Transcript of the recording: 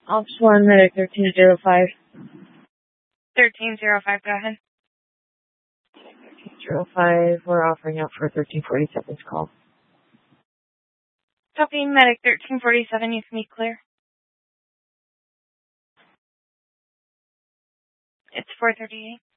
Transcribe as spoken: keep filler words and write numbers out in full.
Ops one, medic thirteen oh five. thirteen oh five, go ahead. thirteen oh five, we're offering up for thirteen forty-seven's call. Copy, medic thirteen forty-seven, you can be clear. It's four thirty-eight.